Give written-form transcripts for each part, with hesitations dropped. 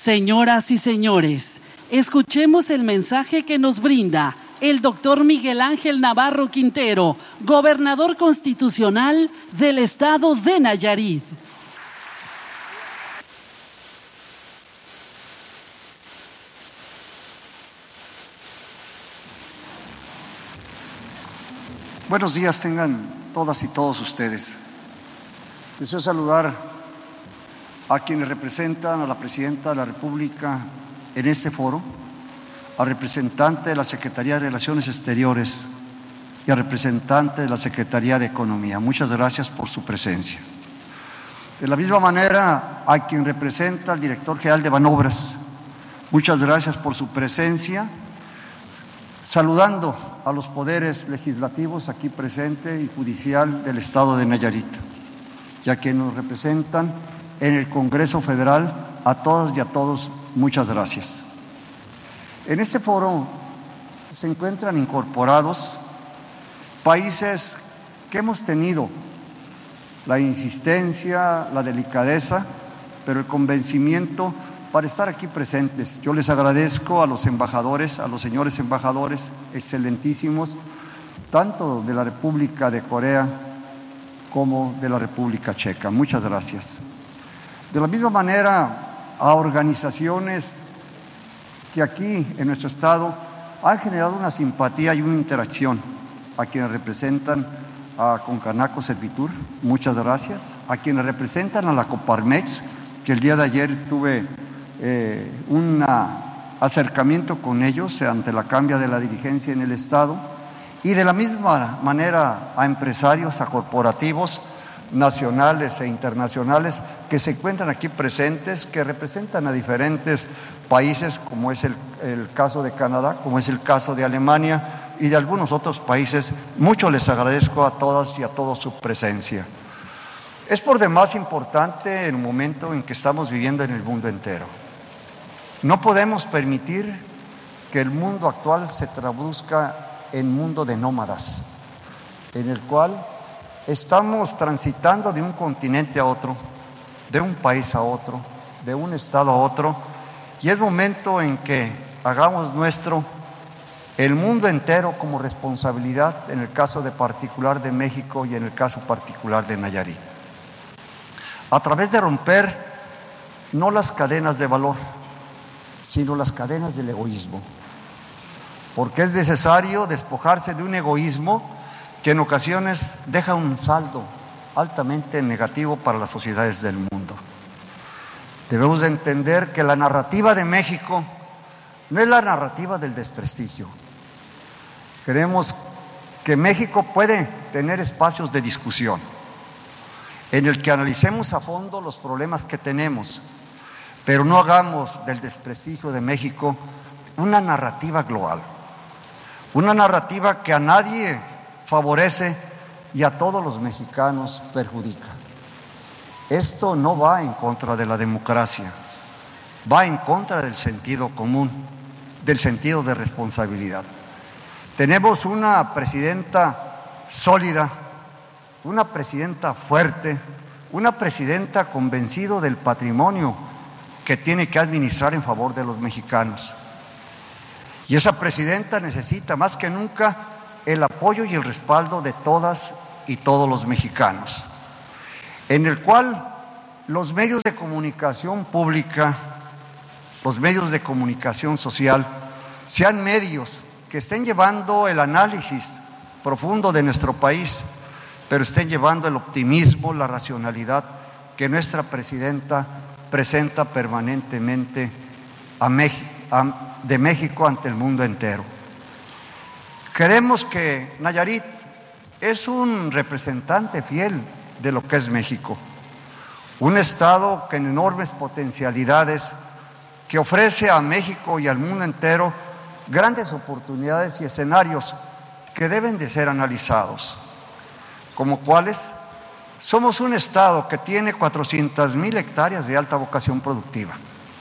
Señoras y señores, escuchemos el mensaje que nos brinda el doctor Miguel Ángel Navarro Quintero, gobernador constitucional del estado de Nayarit. Buenos días tengan todas y todos ustedes. Deseo saludar a quienes representan a la Presidenta de la República en este foro, al representante de la Secretaría de Relaciones Exteriores y al representante de la Secretaría de Economía. Muchas gracias por su presencia. De la misma manera, a quien representa al Director General de Banobras, muchas gracias por su presencia. Saludando a los poderes legislativos aquí presente y judicial del estado de Nayarit, ya que nos representan en el Congreso Federal, a todas y a todos, muchas gracias. En este foro se encuentran incorporados países que hemos tenido la insistencia, la delicadeza, pero el convencimiento para estar aquí presentes. Yo les agradezco a los embajadores, a los señores embajadores excelentísimos, tanto de la República de Corea como de la República Checa. Muchas gracias. De la misma manera, a organizaciones que aquí en nuestro estado han generado una simpatía y una interacción, a quienes representan a Concanaco Servitur, muchas gracias, a quienes representan a la Coparmex, que el día de ayer tuve un acercamiento con ellos ante la cambia de la dirigencia en el estado, y de la misma manera a empresarios, a corporativos nacionales e internacionales que se encuentran aquí presentes, que representan a diferentes países, como es el caso de Canadá, como es el caso de Alemania y de algunos otros países. Mucho les agradezco a todas y a todos su presencia. Es por demás importante el momento en que estamos viviendo en el mundo entero. No podemos permitir que el mundo actual se traduzca en mundo de nómadas, en el cual estamos transitando de un continente a otro, de un país a otro, de un estado a otro, y es momento en que hagamos nuestro el mundo entero como responsabilidad, en el caso de particular de México y en el caso particular de Nayarit. A través de romper no las cadenas de valor, sino las cadenas del egoísmo, porque es necesario despojarse de un egoísmo que en ocasiones deja un saldo altamente negativo para las sociedades del mundo. Debemos de entender que la narrativa de México no es la narrativa del desprestigio. Creemos que México puede tener espacios de discusión en el que analicemos a fondo los problemas que tenemos, pero no hagamos del desprestigio de México una narrativa global, una narrativa que a nadie favorece y a todos los mexicanos perjudica. Esto no va en contra de la democracia, va en contra del sentido común, del sentido de responsabilidad. Tenemos una presidenta sólida, una presidenta fuerte, una presidenta convencida del patrimonio que tiene que administrar en favor de los mexicanos. Y esa presidenta necesita más que nunca el apoyo y el respaldo de todas y todos los mexicanos, en el cual los medios de comunicación pública, los medios de comunicación social, sean medios que estén llevando el análisis profundo de nuestro país, pero estén llevando el optimismo, la racionalidad que nuestra presidenta presenta permanentemente de México ante el mundo entero. Creemos que Nayarit es un representante fiel de lo que es México, un estado con enormes potencialidades que ofrece a México y al mundo entero grandes oportunidades y escenarios que deben de ser analizados, como cuáles. Somos un estado que tiene 400,000 hectáreas de alta vocación productiva.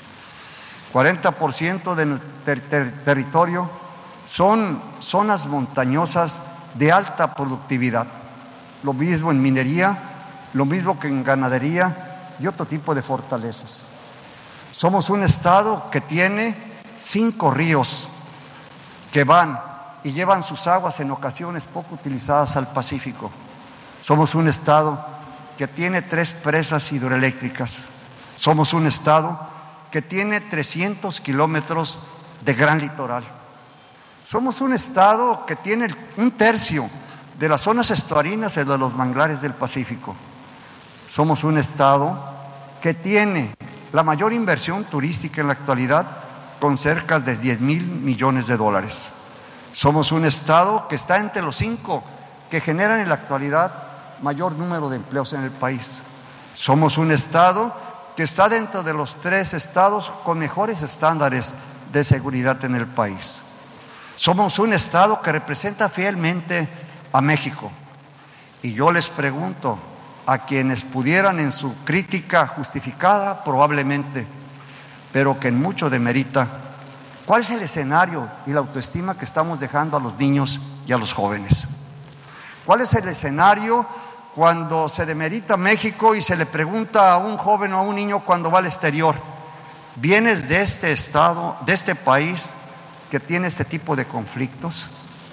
40% de nuestro territorio son zonas montañosas de alta productividad. Lo mismo en minería, lo mismo que en ganadería y otro tipo de fortalezas. Somos un estado que tiene 5 ríos que van y llevan sus aguas en ocasiones poco utilizadas al Pacífico. Somos un estado que tiene 3 presas hidroeléctricas. Somos un estado que tiene 300 kilómetros de gran litoral. Somos un estado que tiene 1/3 de las zonas estuarinas de los manglares del Pacífico. Somos un estado que tiene la mayor inversión turística en la actualidad, con cerca de 10,000 millones de dólares. Somos un estado que está entre los 5 que generan en la actualidad mayor número de empleos en el país. Somos un estado que está dentro de los 3 estados con mejores estándares de seguridad en el país. Somos un estado que representa fielmente a México. Y yo les pregunto a quienes pudieran en su crítica justificada, probablemente, pero que en mucho demerita, ¿cuál es el escenario y la autoestima que estamos dejando a los niños y a los jóvenes? ¿Cuál es el escenario cuando se demerita México y se le pregunta a un joven o a un niño cuando va al exterior: ¿vienes de este estado, de este país que tiene este tipo de conflictos?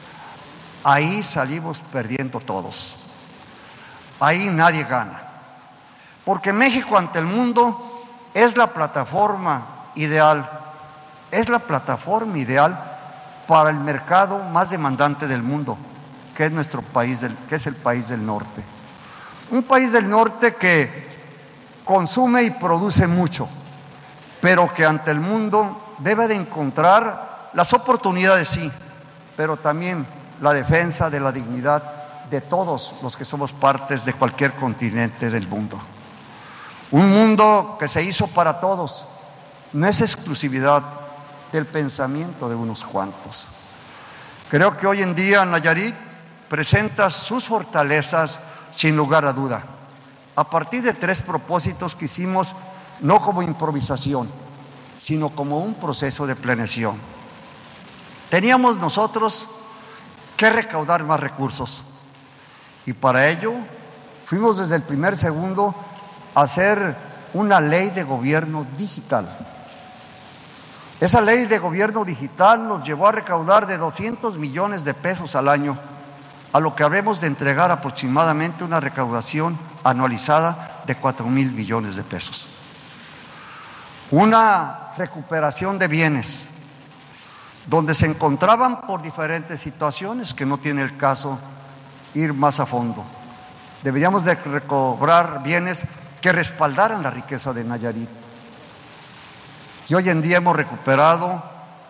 Ahí salimos perdiendo todos. Ahí nadie gana. Porque México ante el mundo es la plataforma ideal. Es la plataforma ideal para el mercado más demandante del mundo, que es nuestro país, que es el país del norte. Un país del norte que consume y produce mucho, pero que ante el mundo debe de encontrar las oportunidades, sí, pero también la defensa de la dignidad de todos los que somos partes de cualquier continente del mundo. Un mundo que se hizo para todos, no es exclusividad del pensamiento de unos cuantos. Creo que hoy en día Nayarit presenta sus fortalezas sin lugar a duda, a partir de 3 propósitos que hicimos no como improvisación, sino como un proceso de planeación. Teníamos nosotros que recaudar más recursos y para ello fuimos desde el primer segundo a hacer una ley de gobierno digital. Esa ley de gobierno digital nos llevó a recaudar de 200 millones de pesos al año, a lo que habremos de entregar aproximadamente una recaudación anualizada de 4,000 millones de pesos. Una recuperación de bienes donde se encontraban por diferentes situaciones que no tiene el caso ir más a fondo. Deberíamos de recobrar bienes que respaldaran la riqueza de Nayarit. Y hoy en día hemos recuperado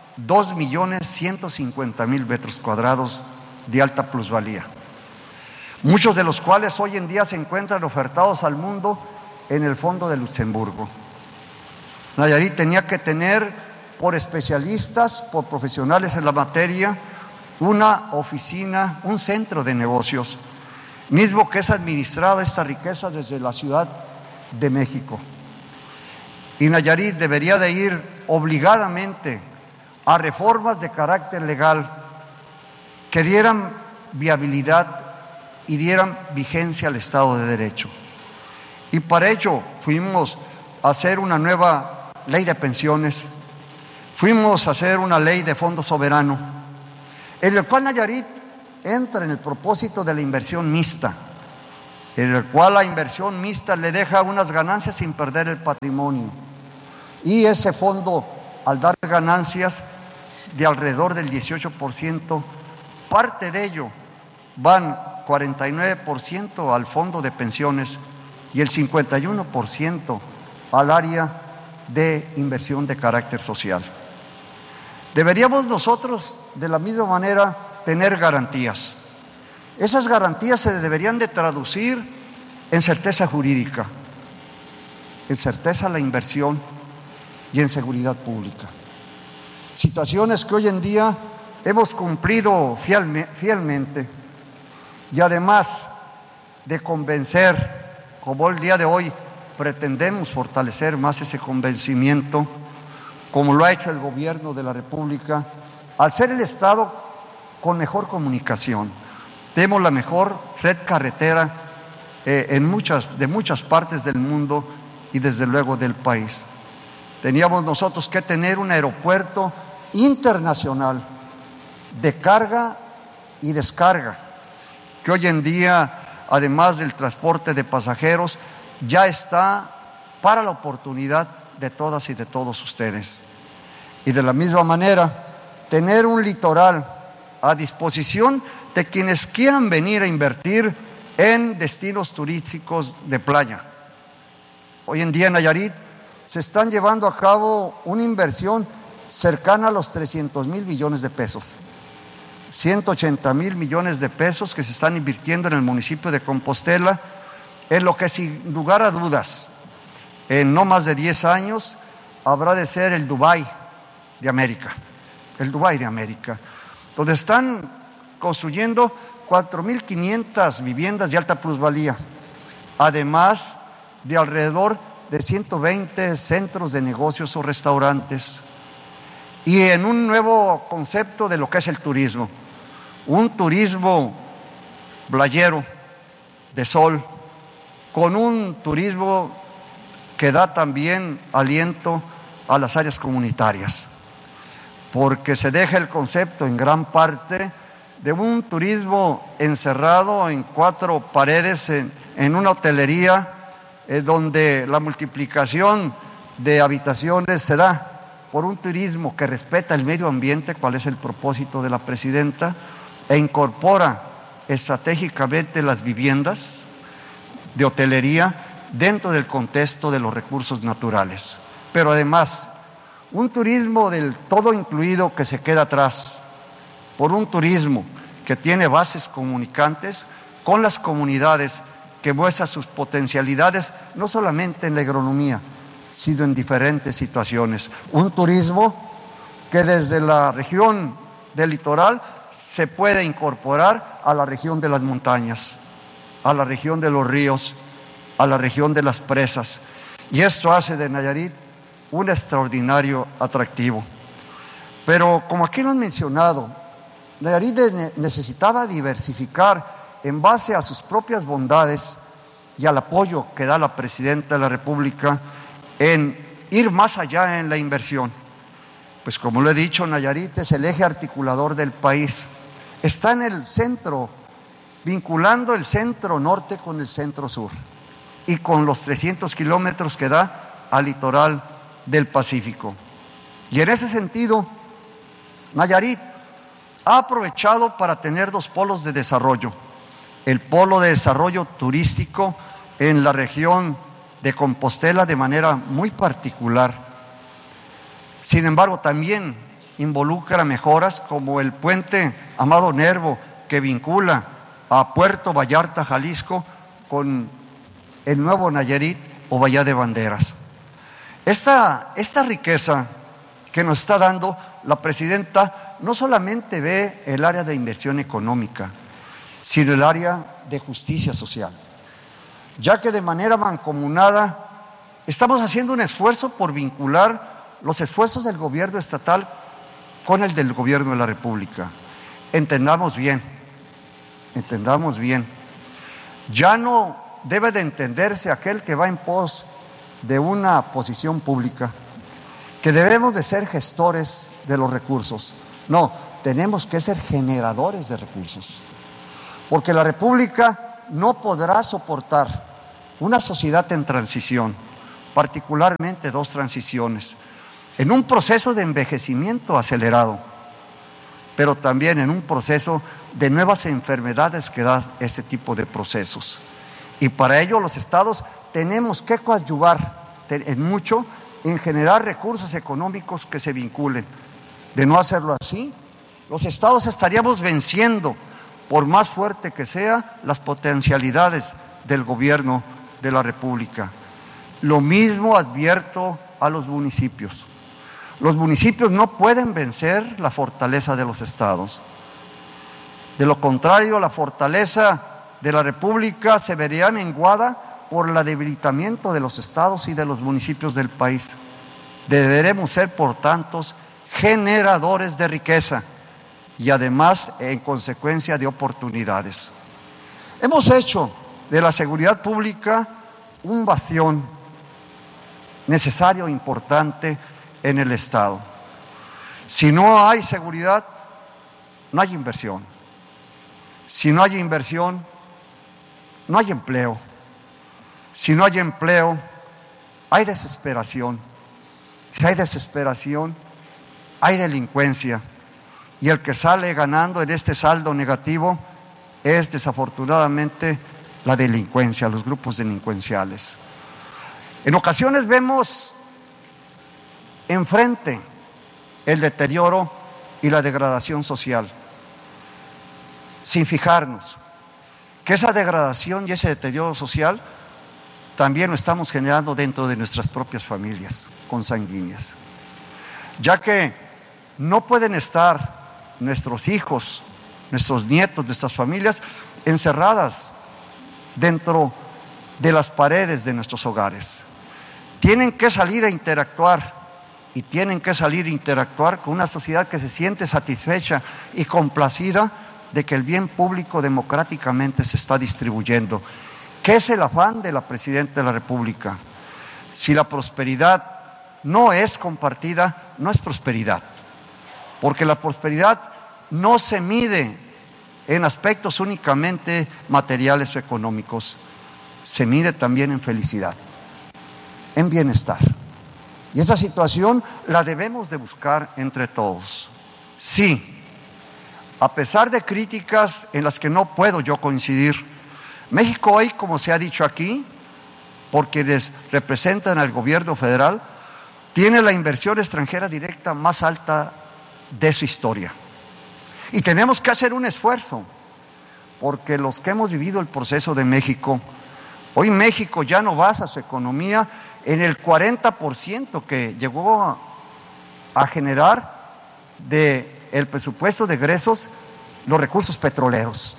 2,150,000 metros cuadrados de alta plusvalía, muchos de los cuales hoy en día se encuentran ofertados al mundo en el Fondo de Luxemburgo. Nayarit tenía que tener por especialistas, por profesionales en la materia, una oficina, un centro de negocios, mismo que es administrada esta riqueza desde la Ciudad de México. Y Nayarit debería de ir obligadamente a reformas de carácter legal que dieran viabilidad y dieran vigencia al Estado de Derecho. Y para ello fuimos a hacer una nueva ley de pensiones, fuimos a hacer una ley de fondo soberano, en el cual Nayarit entra en el propósito de la inversión mixta, en el cual la inversión mixta le deja unas ganancias sin perder el patrimonio. Y ese fondo, al dar ganancias de alrededor del 18%, parte de ello van 49% al fondo de pensiones y el 51% al área de inversión de carácter social. Deberíamos nosotros, de la misma manera, tener garantías. Esas garantías se deberían de traducir en certeza jurídica, en certeza a la inversión y en seguridad pública. Situaciones que hoy en día hemos cumplido fielmente y además de convencer, como el día de hoy pretendemos fortalecer más ese convencimiento, como lo ha hecho el gobierno de la República, al ser el Estado con mejor comunicación. Tenemos la mejor red carretera de muchas partes del mundo y desde luego del país. Teníamos nosotros que tener un aeropuerto internacional de carga y descarga, que hoy en día, además del transporte de pasajeros, ya está para la oportunidad de todas y de todos ustedes. Y de la misma manera, tener un litoral a disposición de quienes quieran venir a invertir en destinos turísticos de playa. Hoy en día en Nayarit se están llevando a cabo una inversión cercana a los 300,000 millones de pesos. 180,000 millones de pesos que se están invirtiendo en el municipio de Compostela, en lo que sin lugar a dudas, en no más de 10 años, habrá de ser el Dubái de América, donde están construyendo 4,500 viviendas de alta plusvalía, además de alrededor de 120 centros de negocios o restaurantes, y en un nuevo concepto de lo que es el turismo, un turismo playero, de sol, con un turismo que da también aliento a las áreas comunitarias, porque se deja el concepto en gran parte de un turismo encerrado en 4 paredes en una hotelería donde la multiplicación de habitaciones se da por un turismo que respeta el medio ambiente, cuál es el propósito de la presidenta, e incorpora estratégicamente las viviendas de hotelería dentro del contexto de los recursos naturales. Pero además, un turismo del todo incluido que se queda atrás, por un turismo que tiene bases comunicantes con las comunidades, que muestra sus potencialidades no solamente en la agronomía, sino en diferentes situaciones. Un turismo que desde la región del litoral se puede incorporar a la región de las montañas, a la región de los ríos, a la región de las presas. Y esto hace de Nayarit un extraordinario atractivo. Pero como aquí lo han mencionado, Nayarit necesitaba diversificar en base a sus propias bondades y al apoyo que da la Presidenta de la República en ir más allá en la inversión. Pues como lo he dicho, Nayarit es el eje articulador del país. Está en el centro, vinculando el centro norte con el centro sur y con los 300 kilómetros que da al litoral del Pacífico. Y en ese sentido, Nayarit ha aprovechado para tener 2 polos de desarrollo. El polo de desarrollo turístico en la región de Compostela de manera muy particular. Sin embargo, también involucra mejoras como el puente Amado Nervo, que vincula a Puerto Vallarta, Jalisco, con el nuevo Nayarit o Bahía de Banderas. Esta riqueza que nos está dando la Presidenta no solamente ve el área de inversión económica, sino el área de justicia social, ya que de manera mancomunada estamos haciendo un esfuerzo por vincular los esfuerzos del gobierno estatal con el del gobierno de la República. Entendamos bien, ya no debe de entenderse aquel que va en pos de una posición pública, que debemos de ser gestores de los recursos. No, tenemos que ser generadores de recursos, porque la República no podrá soportar una sociedad en transición, particularmente 2 transiciones, en un proceso de envejecimiento acelerado, pero también en un proceso de nuevas enfermedades que da ese tipo de procesos. Y para ello los estados tenemos que coadyuvar en mucho en generar recursos económicos que se vinculen. De no hacerlo así, los estados estaríamos venciendo, por más fuerte que sea, las potencialidades del gobierno de la República. Lo mismo advierto a los municipios. Los municipios no pueden vencer la fortaleza de los estados. De lo contrario, la fortaleza de la República se vería menguada por el debilitamiento de los estados y de los municipios del país. Deberemos ser, por tanto, generadores de riqueza y además, en consecuencia, de oportunidades. Hemos hecho de la seguridad pública un bastión, necesario e importante en el Estado. Si no hay seguridad, no hay inversión. Si no hay inversión, no hay empleo. Si no hay empleo, hay desesperación. Si hay desesperación, hay delincuencia. Y el que sale ganando en este saldo negativo es desafortunadamente la delincuencia, los grupos delincuenciales. En ocasiones vemos enfrente el deterioro y la degradación social, sin fijarnos que esa degradación y ese deterioro social también lo estamos generando dentro de nuestras propias familias consanguíneas, ya que no pueden estar nuestros hijos, nuestros nietos, nuestras familias encerradas dentro de las paredes de nuestros hogares. Tienen que salir a interactuar, y tienen que salir a interactuar con una sociedad que se siente satisfecha y complacida de que el bien público democráticamente se está distribuyendo. ¿Qué es el afán de la Presidenta de la República? Si la prosperidad no es compartida, no es prosperidad, porque la prosperidad no se mide en aspectos únicamente materiales o económicos, se mide también en felicidad, en bienestar. Y esta situación la debemos de buscar entre todos. Sí, a pesar de críticas en las que no puedo yo coincidir, México hoy, como se ha dicho aquí, por quienes representan al gobierno federal, tiene la inversión extranjera directa más alta de su historia. Y tenemos que hacer un esfuerzo, porque los que hemos vivido el proceso de México, hoy México ya no basa su economía en el 40% que llegó a generar del presupuesto de egresos los recursos petroleros.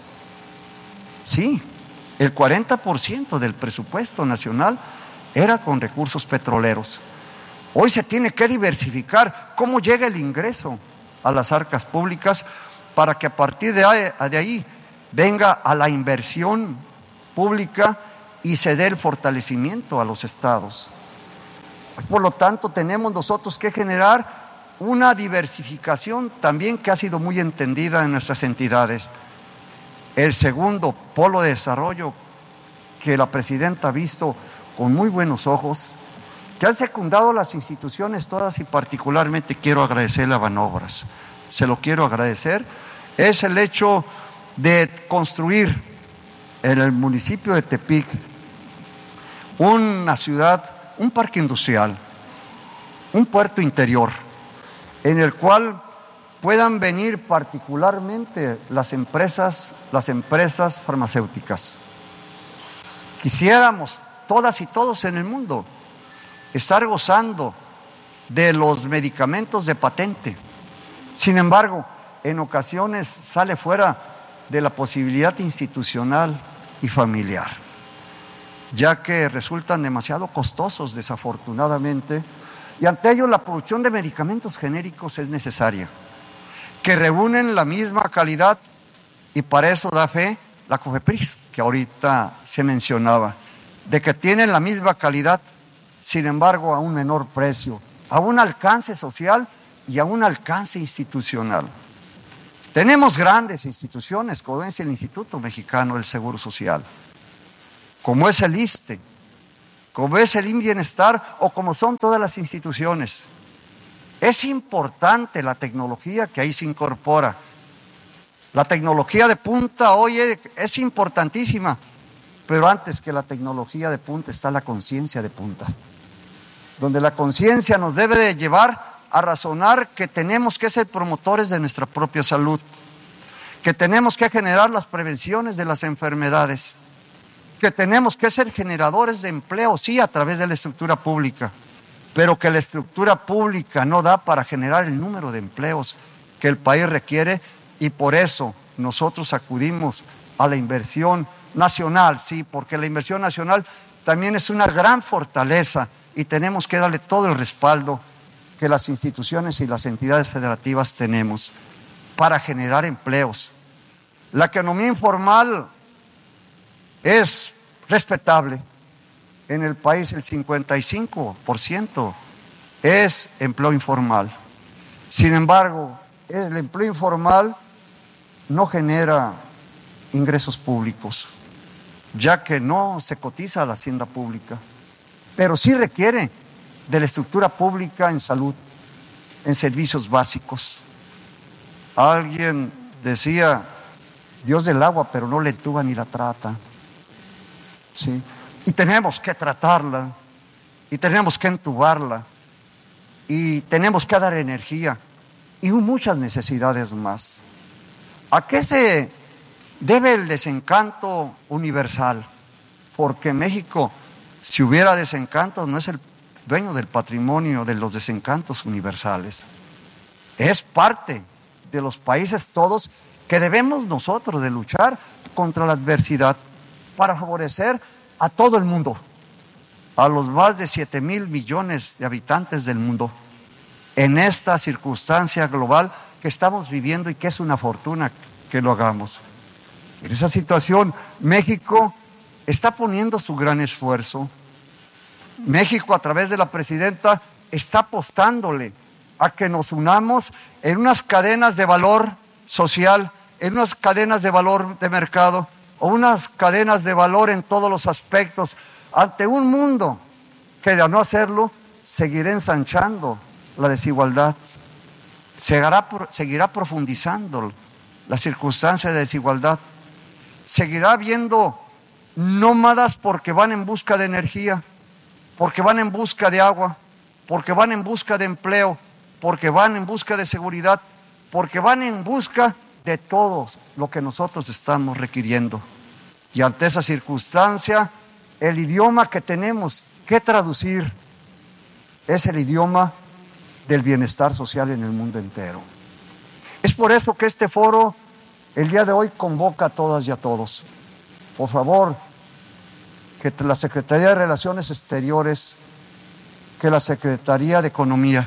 Sí, el 40% del presupuesto nacional era con recursos petroleros. Hoy se tiene que diversificar cómo llega el ingreso a las arcas públicas para que a partir de ahí venga a la inversión pública y se dé el fortalecimiento a los estados. Por lo tanto, tenemos nosotros que generar una diversificación también que ha sido muy entendida en nuestras entidades. El segundo polo de desarrollo que la Presidenta ha visto con muy buenos ojos, que han secundado las instituciones todas, y particularmente quiero agradecerle a Banobras, se lo quiero agradecer, es el hecho de construir en el municipio de Tepic una ciudad, un parque industrial, un puerto interior, en el cual puedan venir particularmente las empresas farmacéuticas. Quisiéramos todas y todos en el mundo estar gozando de los medicamentos de patente. Sin embargo, en ocasiones sale fuera de la posibilidad institucional y familiar, ya que resultan demasiado costosos, desafortunadamente, y ante ello la producción de medicamentos genéricos es necesaria, que reúnen la misma calidad, y para eso da fe la COFEPRIS, que ahorita se mencionaba, de que tienen la misma calidad, sin embargo a un menor precio, a un alcance social y a un alcance institucional. Tenemos grandes instituciones, como es el Instituto Mexicano del Seguro Social, como es el ISSSTE, como es el IMSS-Bienestar, o como son todas las instituciones. Es importante la tecnología que ahí se incorpora. La tecnología de punta hoy es importantísima, pero antes que la tecnología de punta está la conciencia de punta, donde la conciencia nos debe de llevar a razonar que tenemos que ser promotores de nuestra propia salud, que tenemos que generar las prevenciones de las enfermedades, que tenemos que ser generadores de empleo, sí, a través de la estructura pública, pero que la estructura pública no da para generar el número de empleos que el país requiere, y por eso nosotros acudimos a la inversión nacional, sí, porque la inversión nacional también es una gran fortaleza y tenemos que darle todo el respaldo que las instituciones y las entidades federativas tenemos para generar empleos. La economía informal es respetable, en el país el 55% es empleo informal. Sin embargo, el empleo informal no genera ingresos públicos, ya que no se cotiza a la hacienda pública, pero sí requiere de la estructura pública en salud, en servicios básicos. Alguien decía, Dios del agua, pero no la entuba ni la trata. ¿Sí? Y tenemos que tratarla, y tenemos que entubarla, y tenemos que dar energía, y muchas necesidades más. ¿A qué se debe el desencanto universal? Porque México, si hubiera desencantos, no es el dueño del patrimonio de los desencantos universales. Es parte de los países todos que debemos nosotros de luchar contra la adversidad para favorecer a todo el mundo, a los más de 7,000 millones de habitantes del mundo, en esta circunstancia global que estamos viviendo y que es una fortuna que lo hagamos. En esa situación, México está poniendo su gran esfuerzo. México, a través de la presidenta, está apostándole a que nos unamos en unas cadenas de valor social, en unas cadenas de valor de mercado, o unas cadenas de valor en todos los aspectos, ante un mundo que de no hacerlo seguirá ensanchando la desigualdad, seguirá profundizando la circunstancia de desigualdad, seguirá habiendo nómadas porque van en busca de energía, porque van en busca de agua, porque van en busca de empleo, porque van en busca de seguridad, porque van en busca de todo lo que nosotros estamos requiriendo. Y ante esa circunstancia, el idioma que tenemos que traducir es el idioma del bienestar social en el mundo entero. Es por eso que este foro, el día de hoy, convoca a todas y a todos. Por favor, que la Secretaría de Relaciones Exteriores, que la Secretaría de Economía,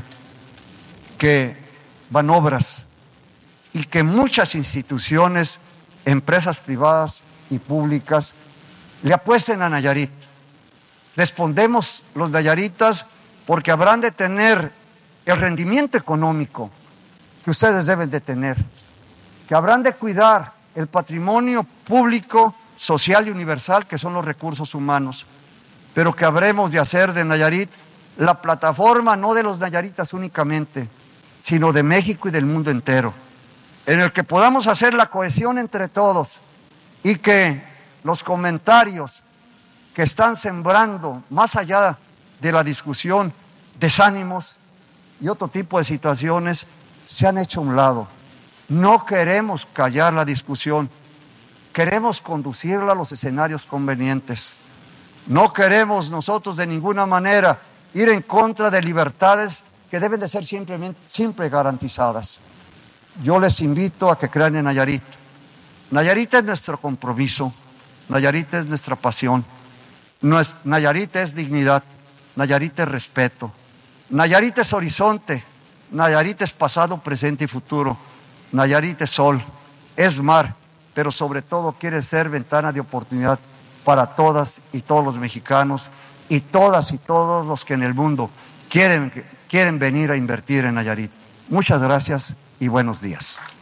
que Banobras y que muchas instituciones, empresas privadas y públicas le apuesten a Nayarit. Respondemos los nayaritas porque habrán de tener el rendimiento económico que ustedes deben de tener, que habrán de cuidar el patrimonio público, social y universal que son los recursos humanos, pero que habremos de hacer de Nayarit la plataforma no de los nayaritas únicamente, sino de México y del mundo entero, en el que podamos hacer la cohesión entre todos y que los comentarios que están sembrando, más allá de la discusión, desánimos y otro tipo de situaciones, se han hecho a un lado. No queremos callar la discusión, queremos conducirla a los escenarios convenientes. No queremos nosotros de ninguna manera ir en contra de libertades que deben de ser siempre garantizadas. Yo les invito a que crean en Nayarit. Nayarit es nuestro compromiso, Nayarit es nuestra pasión, Nayarit es dignidad, Nayarit es respeto, Nayarit es horizonte, Nayarit es pasado, presente y futuro, Nayarit es sol, es mar, pero sobre todo quiere ser ventana de oportunidad para todas y todos los mexicanos y todas y todos los que en el mundo quieren venir a invertir en Nayarit. Muchas gracias y buenos días.